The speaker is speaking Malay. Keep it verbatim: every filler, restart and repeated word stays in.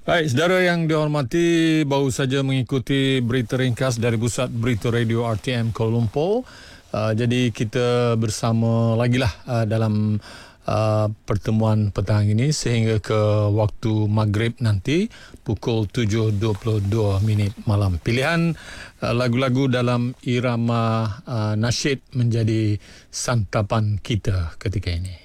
Baik, saudara yang dihormati, baru saja mengikuti berita ringkas dari Pusat Berita Radio R T M Kuala Lumpur. Uh, jadi kita bersama lagi lah uh, dalam uh, pertemuan petang ini sehingga ke waktu maghrib nanti pukul tujuh dua puluh dua minit malam. Pilihan uh, lagu-lagu dalam irama uh, nasyid menjadi santapan kita ketika ini.